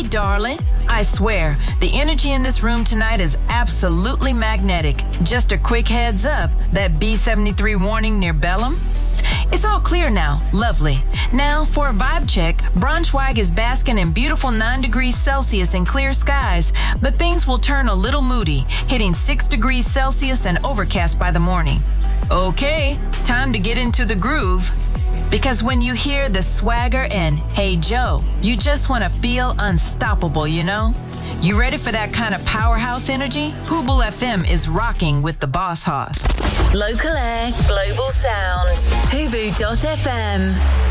darling. I swear, the energy in this room tonight is absolutely magnetic. Just a quick heads up, that B73 warning near Bellum? It's all clear now. Lovely. Now, for a vibe check, Braunschweig is basking in beautiful 9 degrees Celsius and clear skies, but things will turn a little moody, hitting 6 degrees Celsius and overcast by the morning. Okay, time to get into the groove. Because when you hear the swagger and Hey Joe, you just want to feel unstoppable, you know? You ready for that kind of powerhouse energy? Hubel FM is rocking with the Boss Hoss. Local air, global sound. Hubu.fm.